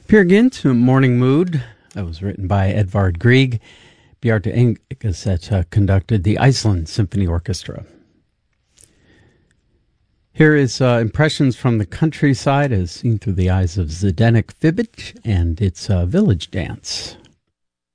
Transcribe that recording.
Peer Gynt, Morning Mood. That was written by Edvard Grieg. Bjarte Engeseth conducted the Iceland Symphony Orchestra. Here is impressions from the countryside as seen through the eyes of Zdenek Fibic and its Village Dance.